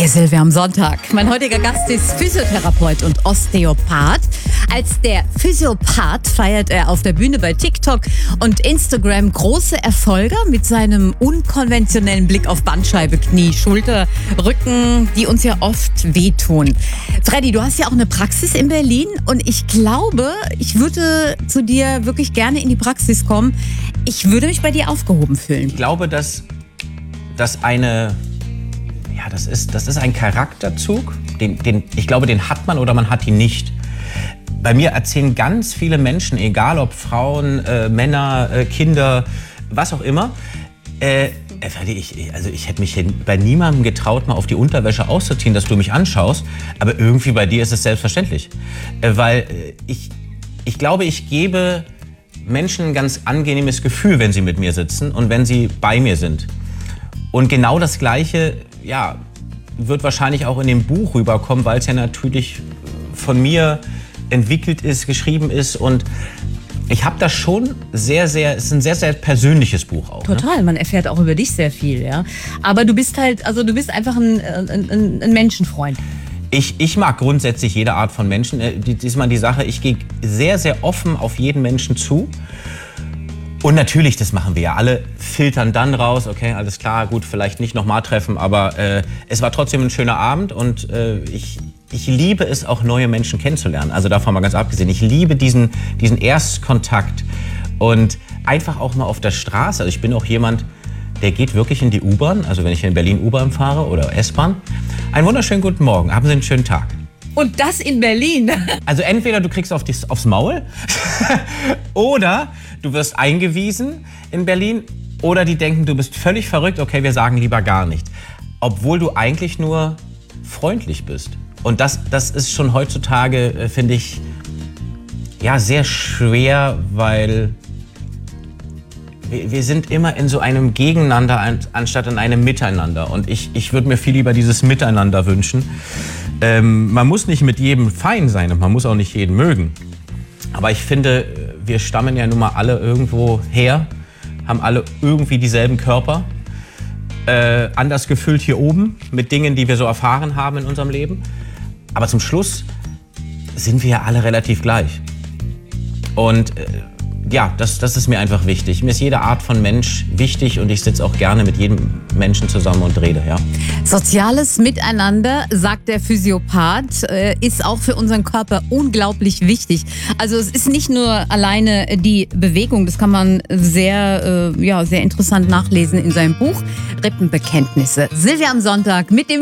Ihr Silvia am Sonntag. Mein heutiger Gast ist Physiotherapeut und Osteopath. Als der Physiopath feiert er auf der Bühne bei TikTok und Instagram große Erfolge mit seinem unkonventionellen Blick auf Bandscheibe, Knie, Schulter, Rücken, die uns ja oft wehtun. Freddy, du hast ja auch eine Praxis in Berlin und ich glaube, ich würde zu dir wirklich gerne in die Praxis kommen. Ich würde mich bei dir aufgehoben fühlen. Ich glaube, dass das ist ein Charakterzug, ich glaube, den hat man oder man hat ihn nicht. Bei mir erzählen ganz viele Menschen, egal ob Frauen, Männer, Kinder, was auch immer, ich hätte mich bei niemandem getraut, mal auf die Unterwäsche auszuziehen, dass du mich anschaust, aber irgendwie bei dir ist es selbstverständlich. Weil ich glaube, ich gebe Menschen ein ganz angenehmes Gefühl, wenn sie mit mir sitzen und wenn sie bei mir sind. Und genau das Gleiche, wird wahrscheinlich auch in dem Buch rüberkommen, weil es ja natürlich von mir entwickelt ist, geschrieben ist. Und ich habe das schon es ist ein sehr, sehr persönliches Buch auch. Total, ne? Man erfährt auch über dich sehr viel, ja. Aber du bist einfach ein Menschenfreund. Ich mag grundsätzlich jede Art von Menschen. Diesmal die Sache, ich gehe sehr, sehr offen auf jeden Menschen zu. Und natürlich, das machen wir ja alle, filtern dann raus, okay, alles klar, gut, vielleicht nicht nochmal treffen, aber es war trotzdem ein schöner Abend und ich liebe es auch, neue Menschen kennenzulernen. Also davon mal ganz abgesehen, ich liebe diesen Erstkontakt und einfach auch mal auf der Straße. Also ich bin auch jemand, der geht wirklich in die U-Bahn, also wenn ich in Berlin U-Bahn fahre oder S-Bahn. Einen wunderschönen guten Morgen, haben Sie einen schönen Tag. Und das in Berlin. Also entweder du kriegst aufs Maul oder du wirst eingewiesen in Berlin oder die denken, du bist völlig verrückt, okay, wir sagen lieber gar nichts. Obwohl du eigentlich nur freundlich bist. Und das ist schon heutzutage, finde ich, sehr schwer, weil wir sind immer in so einem Gegeneinander anstatt in einem Miteinander. Und ich würde mir viel lieber dieses Miteinander wünschen. Man muss nicht mit jedem fein sein und man muss auch nicht jeden mögen. Aber ich finde, wir stammen ja nun mal alle irgendwo her, haben alle irgendwie dieselben Körper, anders gefüllt hier oben mit Dingen, die wir so erfahren haben in unserem Leben. Aber zum Schluss sind wir ja alle relativ gleich. Und das ist mir einfach wichtig. Mir ist jede Art von Mensch wichtig und ich sitze auch gerne mit jedem Menschen zusammen und rede. Ja. Soziales Miteinander, sagt der Physiopath, ist auch für unseren Körper unglaublich wichtig. Also es ist nicht nur alleine die Bewegung, das kann man sehr interessant nachlesen in seinem Buch Rippenbekenntnisse. Silvia am Sonntag mit dem